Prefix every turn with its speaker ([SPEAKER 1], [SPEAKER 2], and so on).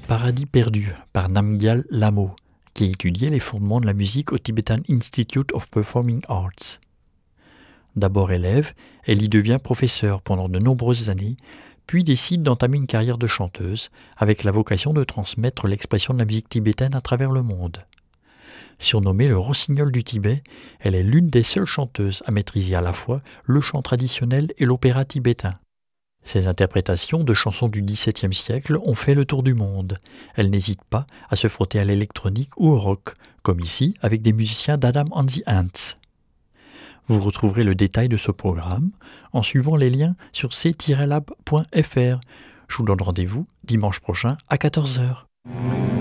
[SPEAKER 1] Paradis perdu par Namgyal Lamo, qui a étudié les fondements de la musique au Tibetan Institute of Performing Arts. D'abord élève, elle y devient professeure pendant de nombreuses années, puis décide d'entamer une carrière de chanteuse, avec la vocation de transmettre l'expression de la musique tibétaine à travers le monde. Surnommée le rossignol du Tibet, elle est l'une des seules chanteuses à maîtriser à la fois le chant traditionnel et l'opéra tibétain. Ses interprétations de chansons du XVIIe siècle ont fait le tour du monde. Elle n'hésite pas à se frotter à l'électronique ou au rock, comme ici avec des musiciens d'Adam and the Ants. Vous retrouverez le détail de ce programme en suivant les liens sur c-lab.fr. Je vous donne rendez-vous dimanche prochain à 14h.